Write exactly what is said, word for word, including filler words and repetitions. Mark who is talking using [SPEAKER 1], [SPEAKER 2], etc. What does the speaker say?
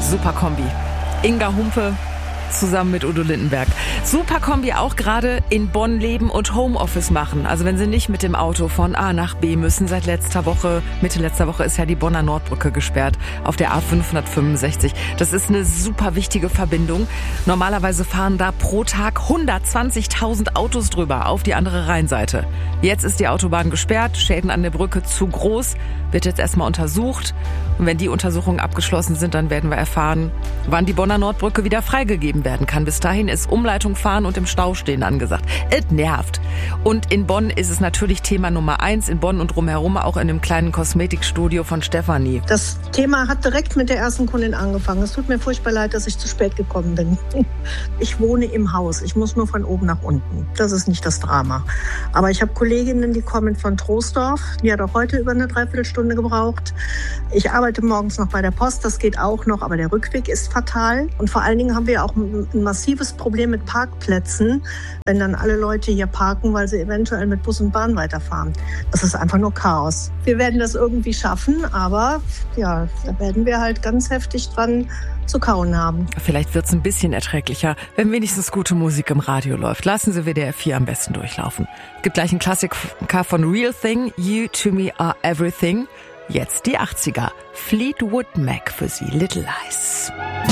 [SPEAKER 1] Super Kombi. Inga Humpe zusammen mit Udo Lindenberg. Super Kombi auch gerade in Bonn leben und Homeoffice machen. Also wenn Sie nicht mit dem Auto von A nach B müssen. Seit letzter Woche, Mitte letzter Woche ist ja die Bonner Nordbrücke gesperrt auf der A fünfhundertfünfundsechzig. Das ist eine super wichtige Verbindung. Normalerweise fahren da pro Tag hundertzwanzigtausend Autos drüber auf die andere Rheinseite. Jetzt ist die Autobahn gesperrt, Schäden an der Brücke zu groß, wird jetzt erstmal untersucht. Und wenn die Untersuchungen abgeschlossen sind, dann werden wir erfahren, wann die Bonner Nordbrücke wieder freigegeben werden kann. Bis dahin ist Umleitung fahren und im Stau stehen angesagt. Es nervt. Und in Bonn ist es natürlich Thema Nummer eins, in Bonn und drumherum, auch in einem kleinen Kosmetikstudio von Stefanie.
[SPEAKER 2] Das Thema hat direkt mit der ersten Kundin angefangen. Es tut mir furchtbar leid, dass ich zu spät gekommen bin. Ich wohne im Haus. Ich muss nur von oben nach unten. Das ist nicht das Drama. Aber ich habe Kolleginnen, die kommen von Troisdorf. Die hat auch heute über eine Dreiviertelstunde gebraucht. Ich arbeite morgens noch bei der Post. Das geht auch noch, aber der Rückweg ist fatal. Und vor allen Dingen haben wir auch ein massives Problem mit Parkplätzen, wenn dann alle Leute hier parken, weil sie eventuell mit Bus und Bahn weiterfahren. Das ist einfach nur Chaos. Wir werden das irgendwie schaffen, aber ja, da werden wir halt ganz heftig dran zu kauen haben.
[SPEAKER 1] Vielleicht wird's ein bisschen erträglicher, wenn wenigstens gute Musik im Radio läuft. Lassen Sie W D R vier am besten durchlaufen. Gibt gleich einen Klassiker von Real Thing, You to Me Are Everything. Jetzt die achtziger. Fleetwood Mac für Sie, Little Lies.